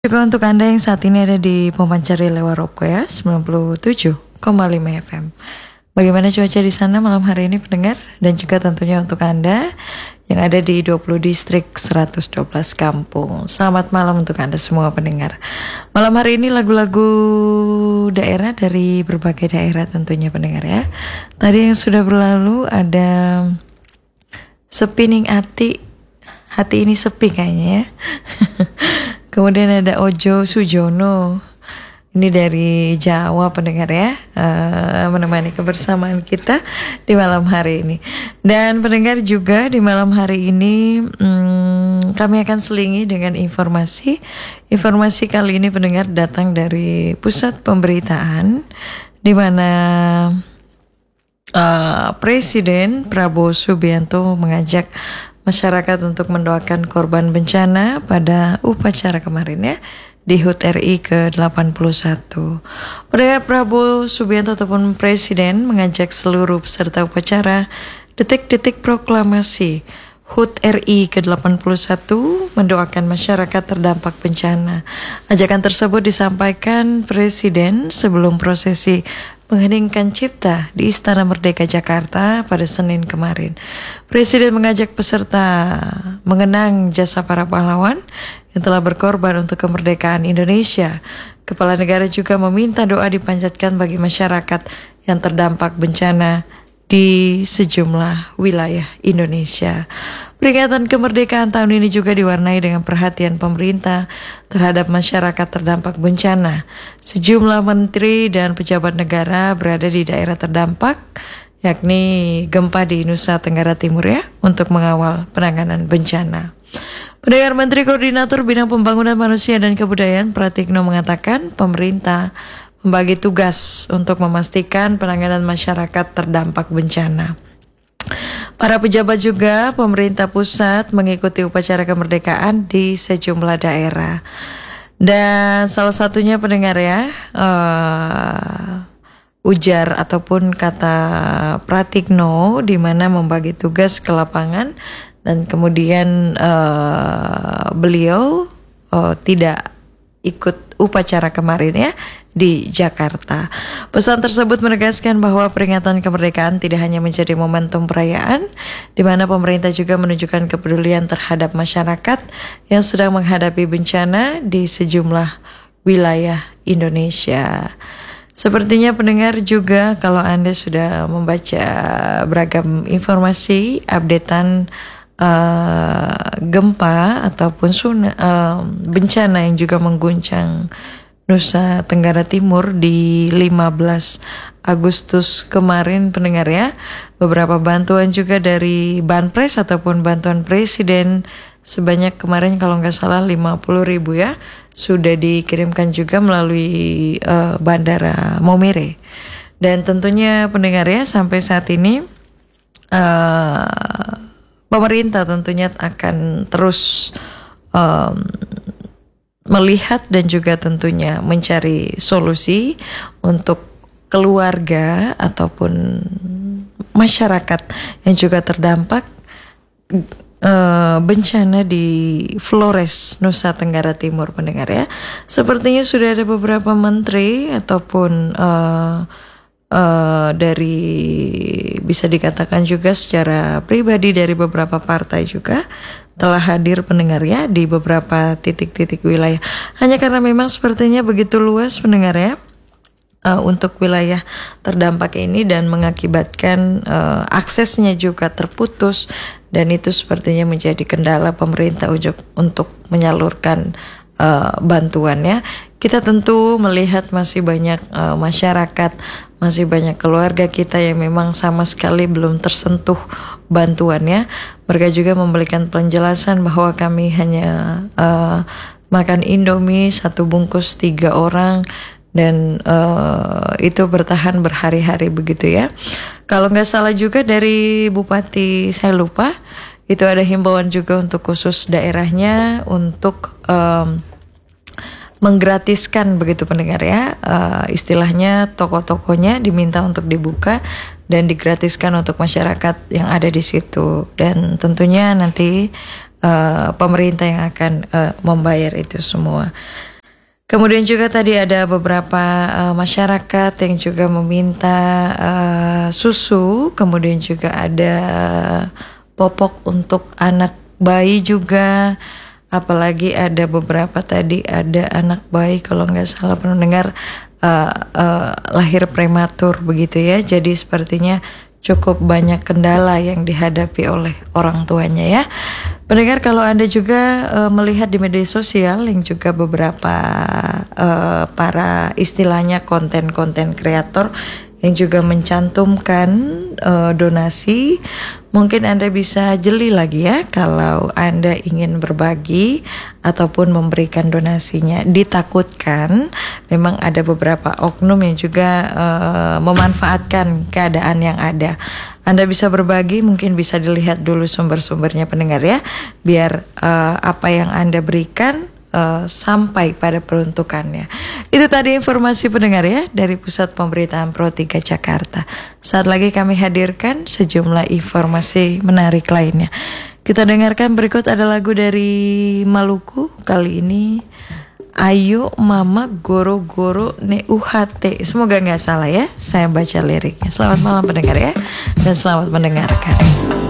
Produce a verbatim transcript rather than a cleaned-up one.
Juga untuk Anda yang saat ini ada di Pemancar lewat Rock ya, sembilan puluh tujuh koma lima F M. Bagaimana cuaca di sana malam hari ini pendengar? Dan juga tentunya untuk Anda yang ada di dua puluh distrik seratus dua belas kampung. Selamat malam untuk Anda semua pendengar. Malam hari ini lagu-lagu daerah dari berbagai daerah tentunya pendengar ya. Tadi yang sudah berlalu ada Sepining Ati, hati ini sepi kayaknya ya. Kemudian ada Ojo Sujono, ini dari Jawa pendengar ya, uh, menemani kebersamaan kita di malam hari ini. Dan pendengar juga di malam hari ini hmm, kami akan selingi dengan informasi. Informasi kali ini pendengar datang dari pusat pemberitaan, di mana uh, Presiden Prabowo Subianto mengajak masyarakat untuk mendoakan korban bencana pada upacara kemarin ya di H U T R I ke delapan puluh satu. Pendengar, Prabowo Subianto ataupun Presiden mengajak seluruh peserta upacara detik-detik proklamasi H U T R I ke delapan puluh satu mendoakan masyarakat terdampak bencana. Ajakan tersebut disampaikan Presiden sebelum prosesi mengheningkan cipta di Istana Merdeka Jakarta pada Senin kemarin. Presiden mengajak peserta mengenang jasa para pahlawan yang telah berkorban untuk kemerdekaan Indonesia. Kepala negara juga meminta doa dipanjatkan bagi masyarakat yang terdampak bencana di sejumlah wilayah Indonesia. Peringatan kemerdekaan tahun ini juga diwarnai dengan perhatian pemerintah terhadap masyarakat terdampak bencana. Sejumlah menteri dan pejabat negara berada di daerah terdampak, yakni gempa di Nusa Tenggara Timur ya, untuk mengawal penanganan bencana. Pendengar, Menteri Koordinator Bidang Pembangunan Manusia dan Kebudayaan Pratikno mengatakan pemerintah membagi tugas untuk memastikan penanganan masyarakat terdampak bencana. Para pejabat juga pemerintah pusat mengikuti upacara kemerdekaan di sejumlah daerah. Dan salah satunya pendengar ya, uh, ujar ataupun kata Pratikno di mana membagi tugas ke lapangan dan kemudian uh, beliau uh, tidak ikut upacara kemarin ya di Jakarta. Pesan tersebut menegaskan bahwa peringatan kemerdekaan tidak hanya menjadi momentum perayaan, di mana pemerintah juga menunjukkan kepedulian terhadap masyarakat yang sedang menghadapi bencana di sejumlah wilayah Indonesia. Sepertinya pendengar juga kalau Anda sudah membaca beragam informasi, updatean Uh, gempa ataupun suna, uh, bencana yang juga mengguncang Nusa Tenggara Timur di lima belas Agustus kemarin pendengar ya. Beberapa bantuan juga dari Banpres ataupun bantuan Presiden sebanyak kemarin kalau nggak salah lima puluh ribu ya, sudah dikirimkan juga melalui uh, Bandara Momere. Dan tentunya pendengar ya, sampai saat ini uh, pemerintah tentunya akan terus um, melihat dan juga tentunya mencari solusi untuk keluarga ataupun masyarakat yang juga terdampak uh, bencana di Flores, Nusa Tenggara Timur pendengar ya. Sepertinya sudah ada beberapa menteri ataupun uh, Uh, dari bisa dikatakan juga secara pribadi dari beberapa partai juga telah hadir pendengar ya di beberapa titik-titik wilayah. Hanya karena memang sepertinya begitu luas pendengar ya uh, untuk wilayah terdampak ini dan mengakibatkan uh, aksesnya juga terputus, dan itu sepertinya menjadi kendala pemerintah untuk untuk menyalurkan uh, bantuannya. Kita tentu melihat masih banyak uh, masyarakat, masih banyak keluarga kita yang memang sama sekali belum tersentuh bantuannya. Mereka juga memberikan penjelasan bahwa kami hanya uh, makan Indomie satu bungkus tiga orang dan uh, itu bertahan berhari-hari begitu ya. Kalau nggak salah juga dari Bupati, saya lupa, itu ada himbauan juga untuk khusus daerahnya untuk um, menggratiskan begitu pendengar ya, uh, istilahnya toko-tokonya diminta untuk dibuka dan digratiskan untuk masyarakat yang ada di situ, dan tentunya nanti uh, pemerintah yang akan uh, membayar itu semua. Kemudian juga tadi ada beberapa uh, masyarakat yang juga meminta uh, susu, kemudian juga ada popok untuk anak bayi juga, apalagi ada beberapa tadi ada anak bayi kalau nggak salah pendengar uh, uh, lahir prematur begitu ya. Jadi sepertinya cukup banyak kendala yang dihadapi oleh orang tuanya ya. Pendengar, kalau Anda juga uh, melihat di media sosial yang juga beberapa uh, para istilahnya konten-konten kreator yang juga mencantumkan uh, donasi, mungkin Anda bisa jeli lagi ya kalau Anda ingin berbagi ataupun memberikan donasinya. Ditakutkan memang ada beberapa oknum yang juga uh, memanfaatkan keadaan yang ada. Anda bisa berbagi, mungkin bisa dilihat dulu sumber-sumbernya pendengar ya, biar uh, apa yang Anda berikan Uh, sampai pada peruntukannya. Itu tadi informasi pendengar ya dari Pusat Pemberitaan Pro tiga Jakarta. Saat lagi kami hadirkan sejumlah informasi menarik lainnya. Kita dengarkan berikut ada lagu dari Maluku, kali ini Ayo Mama Goro Goro Ne U H T. Semoga gak salah ya saya baca liriknya. Selamat malam pendengar ya, dan selamat mendengarkan.